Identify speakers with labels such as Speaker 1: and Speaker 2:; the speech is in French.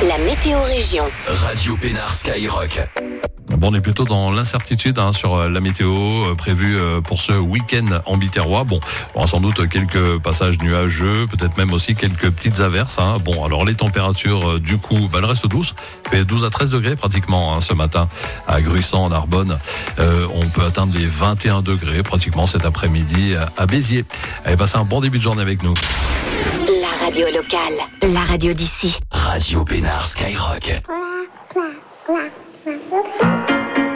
Speaker 1: La météo région.
Speaker 2: Radio Pénard Skyrock.
Speaker 3: Bon, on est plutôt dans l'incertitude sur la météo prévue pour ce week-end en Biterrois. Bon, on aura sans doute quelques passages nuageux, peut-être même aussi quelques petites averses. Bon, alors les températures, du coup, elles restent douces. Il fait 12 à 13 degrés pratiquement ce matin à Gruissant, en Arbonne. On peut atteindre les 21 degrés pratiquement cet après-midi à Béziers. Allez, passez un bon début de journée avec nous.
Speaker 1: La radio locale, la radio d'ici.
Speaker 2: Radio Pénard Skyrock.